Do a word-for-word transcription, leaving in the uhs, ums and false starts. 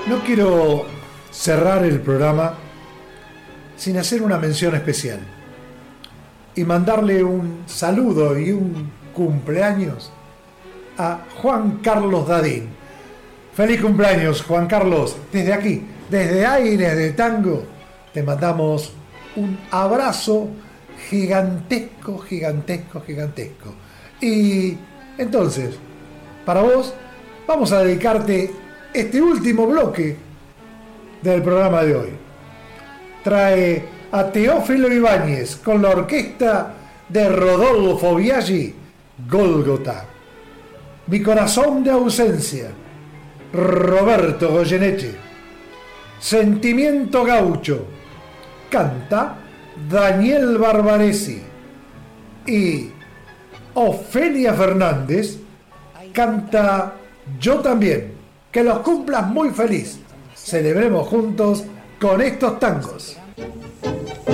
No quiero cerrar el programa sin hacer una mención especial y mandarle un saludo y un cumpleaños a Juan Carlos Dadín. Feliz cumpleaños, Juan Carlos. Desde aquí, desde Aires de Tango, te mandamos un abrazo gigantesco, gigantesco, gigantesco. Y entonces, para vos, vamos a dedicarte este último bloque del programa de hoy. Trae a Teófilo Ibáñez con la orquesta de Rodolfo Biaggi, Gólgota. Mi corazón de ausencia, Roberto Goyeneche. Sentimiento gaucho, canta Daniel Barbaresi. Y Ofelia Fernández canta Yo también. Que los cumplas muy feliz. Celebremos juntos con estos tangos.